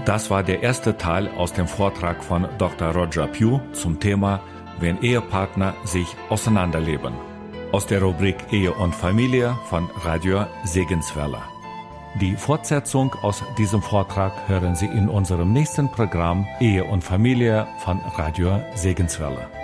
Das war der erste Teil aus dem Vortrag von Dr. Roger Pugh zum Thema Wenn Ehepartner sich auseinanderleben. Aus der Rubrik Ehe und Familie von Radio Segenswelle. Die Fortsetzung aus diesem Vortrag hören Sie in unserem nächsten Programm Ehe und Familie von Radio Segenswelle.